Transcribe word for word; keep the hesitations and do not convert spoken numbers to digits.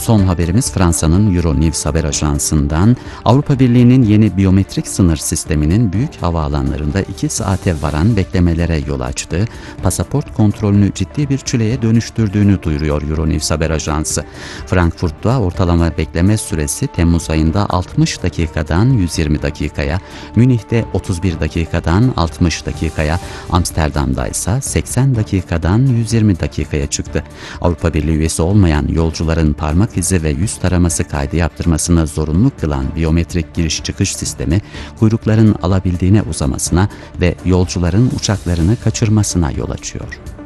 Son haberimiz Fransa'nın Euronews haber ajansından. Avrupa Birliği'nin yeni biyometrik sınır sisteminin büyük havaalanlarında iki saate varan beklemelere yol açtığı, pasaport kontrolünü ciddi bir çileye dönüştürdüğünü duyuruyor Euronews haber ajansı. Frankfurt'ta ortalama bekleme süresi Temmuz ayında altmış dakikadan yüz yirmi dakikaya, Münih'te otuz bir dakikadan altmış dakikaya, Amsterdam'da ise seksen dakikadan yüz yirmi dakikaya çıktı. Avrupa Birliği üyesi olmayan yolcuların parmak izi ve yüz taraması kaydı yaptırmasını zorunlu kılan biyometrik giriş çıkış sistemi, kuyrukların alabildiğine uzamasına ve yolcuların uçaklarını kaçırmasına yol açıyor.